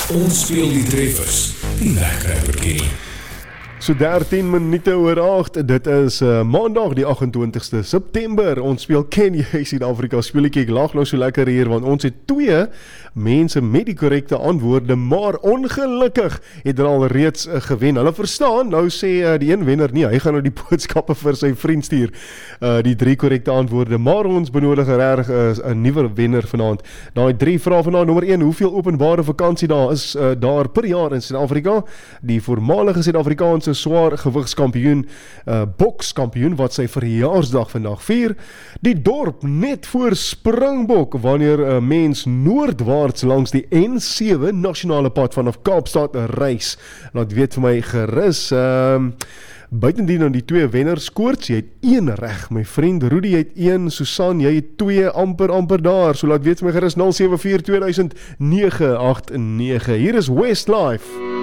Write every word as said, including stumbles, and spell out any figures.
Ons speel die treffers, die wegkruiperkie. So dertien minute oor agt, dit is uh, maandag die agentwintigste September, ons speel Ken jy Suid-Afrika speelietjie, ek lag nou so lekker hier, want ons het twee mense met die korrekte antwoorde, maar ongelukkig het hulle al reeds uh, gewen. Hulle verstaan, nou sê uh, die een wenner nie, hy gaan nou die boodskappe vir sy vriend stuur, uh, die drie korrekte antwoorde, maar ons benodig reg 'n uh, nuwe wenner vanaand. Daai drie vrae vanaand, nommer een, hoeveel openbare vakansie daar is uh, daar per jaar in Suid-Afrika? Die voormalige Suid-Afrikaanse swaar gewigskampioen, uh, bokskampioen wat sy verjaarsdag vandag vier. Die dorp net voor Springbok wanneer 'n uh, mens noordwaarts langs die N sewe nasionale pad vanaf Kaapstad reis. Laat weet vir my gerus. Ehm uh, Buitendien aan die twee wenners koorts, jy het een reg, my vriend Rudy het een, Susan, jy het twee, amper amper daar, so laat weet vir my gerus nul sewe vier twee nege agt nege. Hier is Westlife.